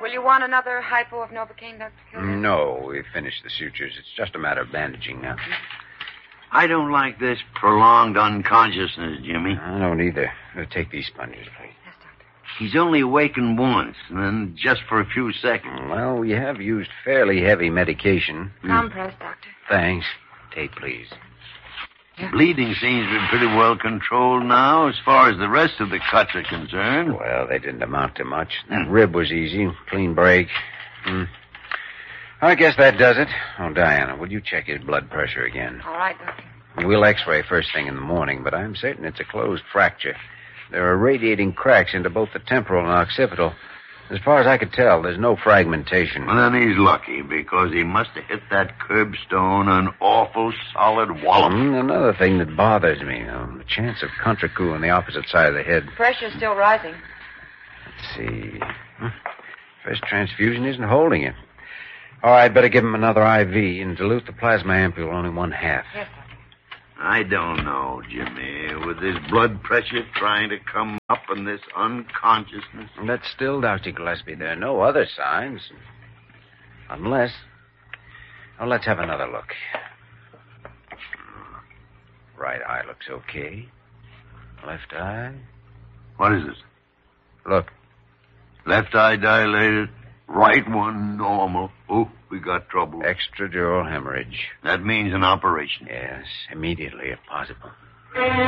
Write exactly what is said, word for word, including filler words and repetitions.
Will you want another hypo of Novocaine, Doctor Kildare? No, we finished the sutures. It's just a matter of bandaging now. I don't like this prolonged unconsciousness, Jimmy. I don't either. We'll take these sponges, please. Yes, Doctor. He's only awakened once, and then just for a few seconds. Well, we have used fairly heavy medication. Compress, Doctor. Thanks. Tape, please. The bleeding seems to be pretty well controlled now as far as the rest of the cuts are concerned. Well, they didn't amount to much. That rib was easy. Clean break. Hmm. I guess that does it. Oh, Diana, would you check his blood pressure again? All right, Doctor. We'll x-ray first thing in the morning, but I'm certain it's a closed fracture. There are radiating cracks into both the temporal and occipital. As far as I could tell, there's no fragmentation. Well, then he's lucky, because he must have hit that curbstone an awful solid wallop. Mm, another thing that bothers me, though, the chance of Contra-Coup on the opposite side of the head. Pressure's still rising. Let's see. Hmm. First transfusion isn't holding it. All right, better give him another I V and dilute the plasma ampule only one half. Yes, Doctor. I don't know, Jimmy. With this blood pressure trying to come up and this unconsciousness. But still, Doctor Gillespie, there are no other signs. Unless... Well, let's have another look. Right eye looks okay. Left eye? What is it? Look. Left eye dilated, right one normal. Oh, we got trouble. Extradural hemorrhage. That means an operation. Yes, immediately if possible.